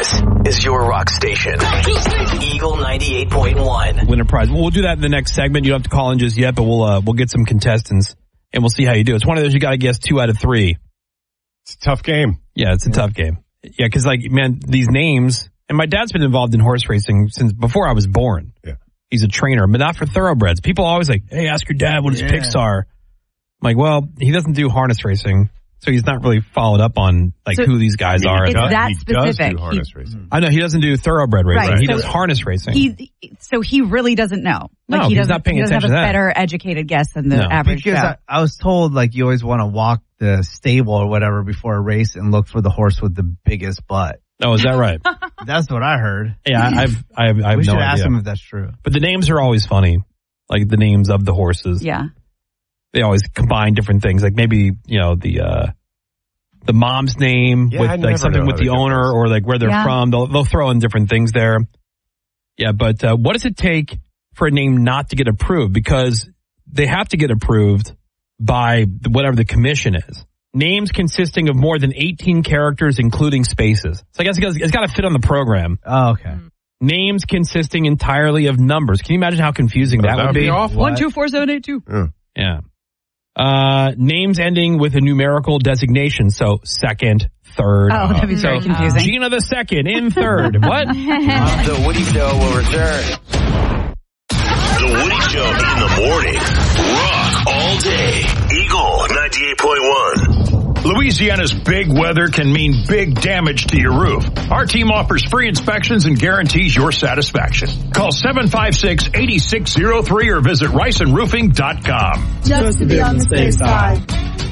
This is your rock station. Eagle 98.1. Win a prize. We'll do that in the next segment. You don't have to call in just yet, but we'll get some contestants and we'll see how you do. It's one of those you got to guess 2 out of 3. It's a tough game. Yeah, it's a tough game. Yeah, because man, these names, and my dad's been involved in horse racing since before I was born. Yeah. He's a trainer, but not for thoroughbreds. People always like, hey, ask your dad what his picks are. I'm like, well, he doesn't do harness racing. So he's not really followed up on who these guys are. It's that he specific. Does do harness racing. I know he doesn't do thoroughbred racing. Right. He does harness racing. So he really doesn't know. No, he's not paying attention to that. He doesn't have a better educated guess than the average Because Joe. I was told you always want to walk the stable or whatever before a race and look for the horse with the biggest butt. Oh, is that right? That's what I heard. Yeah, I have We should no ask idea. him if that's true. But the names are always funny. Like the names of the horses. Yeah. They always combine different things. Like maybe, the mom's name with something with the owner or like where they're from. They'll throw in different things there. Yeah, but what does it take for a name not to get approved? Because they have to get approved by whatever the commission is. Names consisting of more than 18 characters, including spaces. So I guess it's got to fit on the program. Oh, okay. Names consisting entirely of numbers. Can you imagine how confusing that would be? Awful. 1, 2, 4, 7, 8, 2. Yeah. Names ending with a numerical designation. So second, third. Oh, that'd be very confusing. Gina the second in third. What? The Woody Show will return. The Woody Show in the morning. Rock all day. Eagle 98.1. Louisiana's big weather can mean big damage to your roof. Our team offers free inspections and guarantees your satisfaction. Call 756-8603 or visit riceandroofing.com. Just to be on the safe side.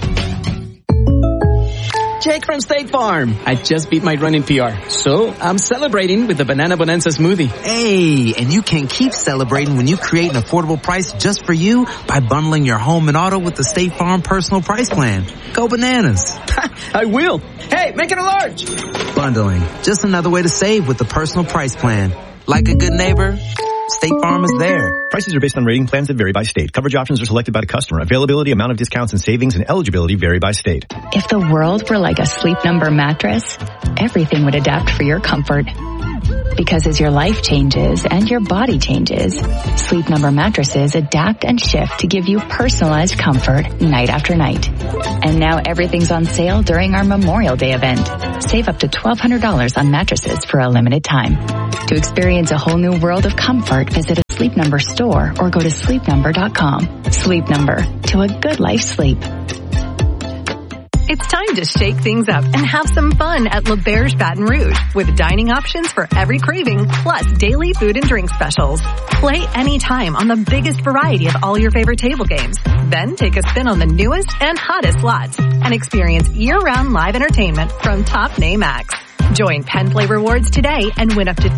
Jake from State Farm. I just beat my running PR, so I'm celebrating with the Banana Bonanza smoothie. Hey, and you can keep celebrating when you create an affordable price just for you by bundling your home and auto with the State Farm Personal Price Plan. Go bananas. I will. Hey, make it a large. Bundling, just another way to save with the Personal Price Plan. Like a good neighbor, State Farm is there. Prices are based on rating plans that vary by state. Coverage options are selected by the customer. Availability, amount of discounts and savings, and eligibility vary by state. If the world were like a Sleep Number mattress, everything would adapt for your comfort. Because as your life changes and your body changes, Sleep Number mattresses adapt and shift to give you personalized comfort night after night. And now everything's on sale during our Memorial Day event. Save up to $1,200 on mattresses for a limited time. To experience a whole new world of comfort, visit a Sleep Number store or go to sleepnumber.com. Sleep Number, to a good life sleep. It's time to shake things up and have some fun at L'Auberge Baton Rouge with dining options for every craving, plus daily food and drink specials. Play anytime on the biggest variety of all your favorite table games. Then take a spin on the newest and hottest slots and experience year-round live entertainment from top name acts. Join Penn Play Rewards today and win up to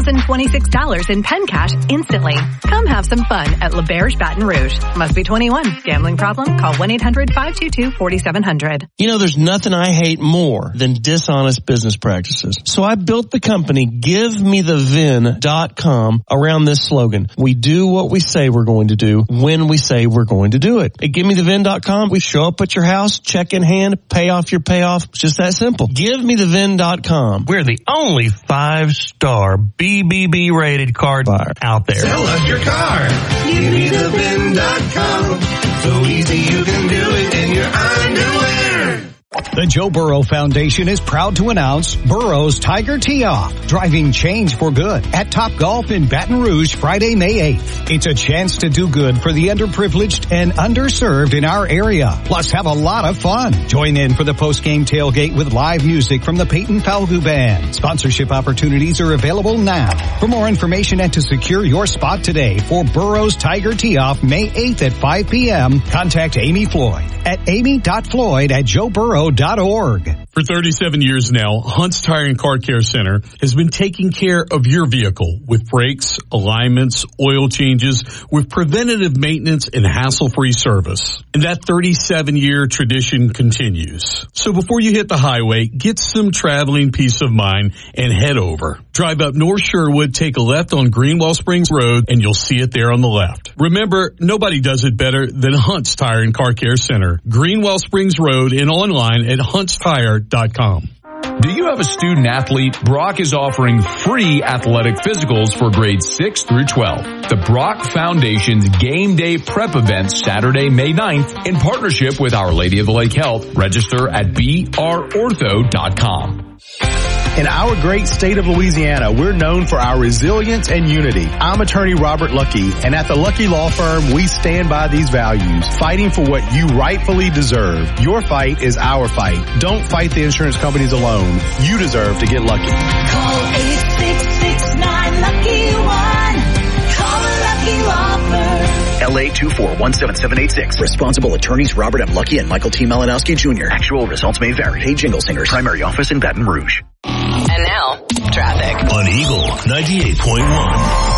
$2,026 in Penn Cash instantly. Come have some fun at L'Auberge Baton Rouge. Must be 21. Gambling problem? Call 1-800-522-4700. You know, there's nothing I hate more than dishonest business practices. So I built the company GiveMeTheVin.com around this slogan. We do what we say we're going to do when we say we're going to do it. At GiveMeTheVin.com, we show up at your house, check in hand, pay off your payoff. It's just that simple. GiveMeTheVin.com. We're the only 5-star BBB rated car buyer out there. Sell us your car. GiveMeTheVin.com. So easy you can do it in your underwear. The Joe Burrow Foundation is proud to announce Burrow's Tiger Tee-Off, driving change for good at Topgolf in Baton Rouge Friday, May 8th. It's a chance to do good for the underprivileged and underserved in our area. Plus, have a lot of fun. Join in for the post-game tailgate with live music from the Peyton Falgout Band. Sponsorship opportunities are available now. For more information and to secure your spot today for Burrow's Tiger Tee-Off May 8th at 5 p.m., contact Amy Floyd at amy.floyd@joeburrow.org. For 37 years now, Hunt's Tire and Car Care Center has been taking care of your vehicle with brakes, alignments, oil changes, with preventative maintenance and hassle-free service. And that 37-year tradition continues. So before you hit the highway, get some traveling peace of mind and head over. Drive up North Sherwood, take a left on Greenwell Springs Road, and you'll see it there on the left. Remember, nobody does it better than Hunt's Tire and Car Care Center. Greenwell Springs Road and online at huntstire.com. Do you have a student athlete? Brock is offering free athletic physicals for grades 6 through 12. The Brock Foundation's Game Day Prep event Saturday, May 9th in partnership with Our Lady of the Lake Health. Register at brortho.com. In our great state of Louisiana, we're known for our resilience and unity. I'm attorney Robert Lucky, and at the Lucky Law Firm, we stand by these values, fighting for what you rightfully deserve. Your fight is our fight. Don't fight the insurance companies alone. You deserve to get lucky. Call 866-9-LUCKY-1. Call a Lucky Law Firm. LA 2417786. Responsible attorneys Robert M. Lucky and Michael T. Malinowski Jr. Actual results may vary. Hey, Jingle Singers. Primary office in Baton Rouge. And now, traffic on Eagle 98.1.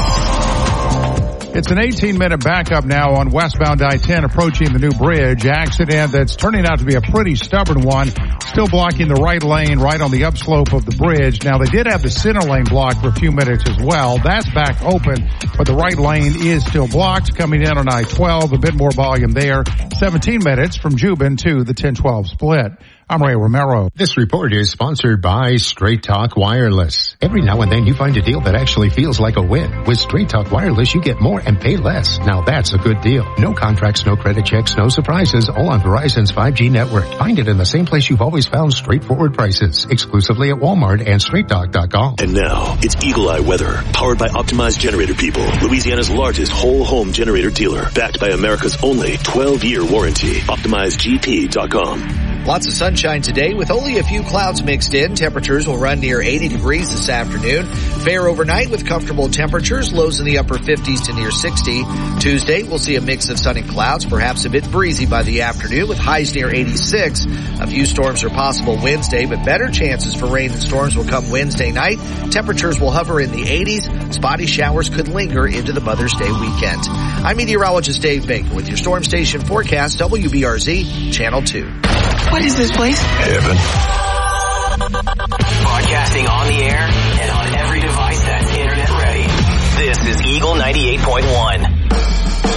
It's an 18-minute backup now on westbound I-10 approaching the new bridge. Accident that's turning out to be a pretty stubborn one. Still blocking the right lane right on the upslope of the bridge. Now, they did have the center lane blocked for a few minutes as well. That's back open, but the right lane is still blocked. Coming in on I-12, a bit more volume there. 17 minutes from Jubin to the 10-12 split. I'm Ray Romero. This report is sponsored by Straight Talk Wireless. Every now and then you find a deal that actually feels like a win. With Straight Talk Wireless, you get more and pay less. Now that's a good deal. No contracts, no credit checks, no surprises, all on Verizon's 5G network. Find it in the same place you've always found straightforward prices. Exclusively at Walmart and StraightTalk.com. And now, it's Eagle Eye Weather, powered by Optimized Generator People, Louisiana's largest whole home generator dealer, backed by America's only 12-year warranty. OptimizedGP.com. Lots of sunshine today with only a few clouds mixed in. Temperatures will run near 80 degrees this afternoon. Fair overnight with comfortable temperatures, lows in the upper 50s to near 60. Tuesday, we'll see a mix of sun and clouds, perhaps a bit breezy by the afternoon with highs near 86. A few storms are possible Wednesday, but better chances for rain and storms will come Wednesday night. Temperatures will hover in the 80s. Spotty showers could linger into the Mother's Day weekend. I'm meteorologist Dave Baker with your storm station forecast, WBRZ, Channel 2. What is this place? Heaven. Broadcasting on the air